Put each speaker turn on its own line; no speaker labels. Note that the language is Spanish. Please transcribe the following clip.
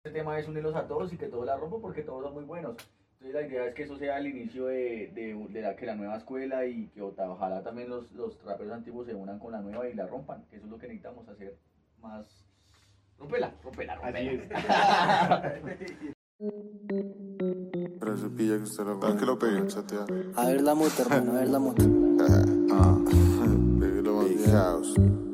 Este tema es unirlos a todos y que todos la rompan porque todos son muy buenos. Entonces la idea es que eso sea el inicio que la nueva escuela y que ojalá también los raperos antiguos se unan con la nueva y la rompan, que eso es lo que necesitamos hacer más. Rompela, rompela,
Así
rompela.
es.
Pero se pilla que usted lo pegue. Que lo pegue, chatea.
A ver la moto, hermano, a ver la moto.
Pegue lo más bien. House.